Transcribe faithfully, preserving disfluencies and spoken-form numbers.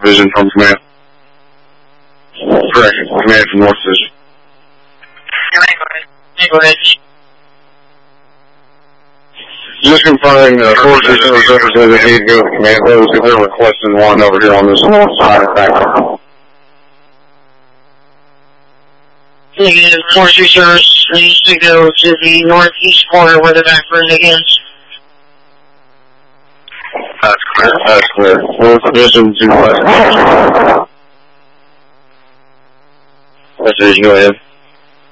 Vision from command. Correct. Command from North Vision. Command, go ahead. Hey, go ahead. Just confirming the Force Service representative need to go to the command post if they're requesting one over here on this north side of back. Negative, Force Service needs to go to the northeast corner where the backburn begins. That's clear. That's clear. North Vision to west. That's Vision, go ahead.